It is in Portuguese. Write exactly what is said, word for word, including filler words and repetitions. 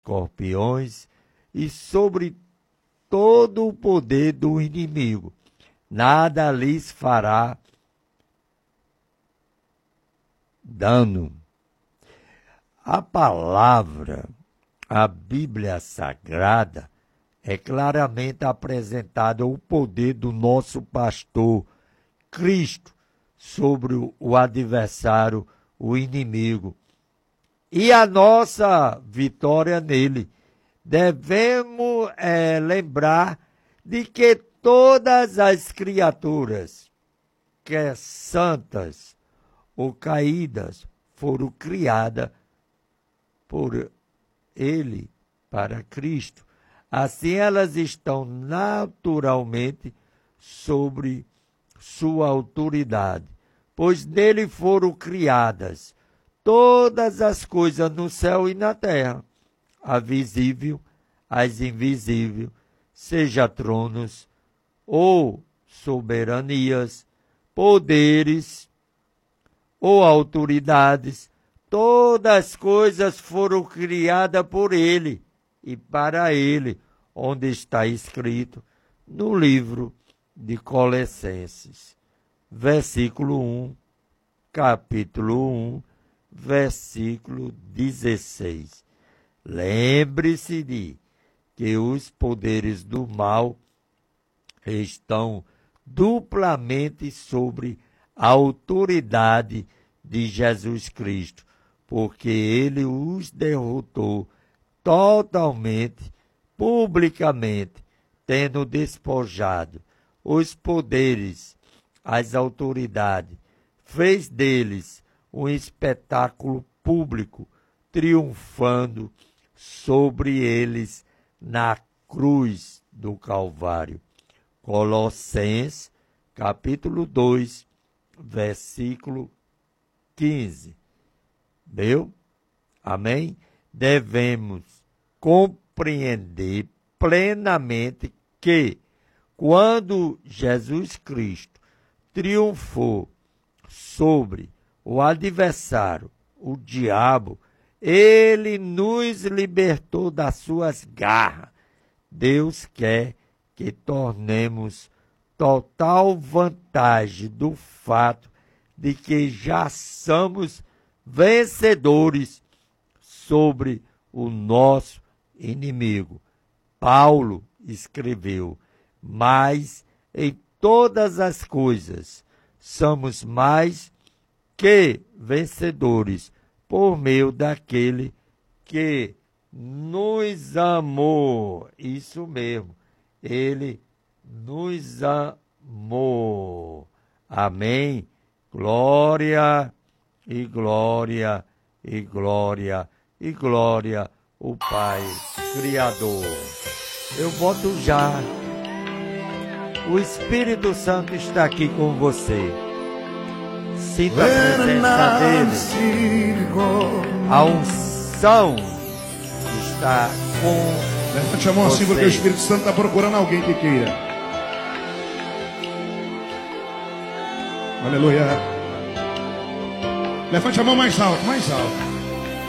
escorpiões e sobre todo o poder do inimigo. Nada lhes fará dano. A palavra, a Bíblia Sagrada, é claramente apresentada o poder do nosso pastor Cristo sobre o adversário, o inimigo, e a nossa vitória nele. Devemos é, lembrar de que todas as criaturas, quer santas ou caídas, foram criadas por ele, para Cristo. Assim elas estão naturalmente sobre sua autoridade, pois nele foram criadas todas as coisas no céu e na terra, a visível, as invisíveis, seja tronos ou soberanias, poderes ou autoridades. Todas as coisas foram criadas por ele e para ele, onde está escrito no livro de Colossenses, versículo um, capítulo um, versículo dezesseis. Lembre-se de que os poderes do mal estão duplamente sobre a autoridade de Jesus Cristo, porque ele os derrotou totalmente, publicamente, tendo despojado os poderes, as autoridades, fez deles um espetáculo público, triunfando sobre eles na cruz do Calvário. Colossenses, capítulo dois, versículo quinze. Deu? Amém? Devemos compreender plenamente que, quando Jesus Cristo triunfou sobre o adversário, o diabo, ele nos libertou das suas garras. Deus quer que tornemos total vantagem do fato de que já somos vencedores sobre o nosso inimigo. Paulo escreveu: mas em todas as coisas somos mais que vencedores por meio daquele que nos amou. Isso mesmo, ele nos amou. Amém? Glória e glória e glória e glória o Pai Criador. Eu volto já. O Espírito Santo está aqui com você. Sinta a presença dele. A unção está com Levante a mão assim, porque o Espírito Santo está procurando alguém que queira. Aleluia. Levante a mão mais alto, mais alto.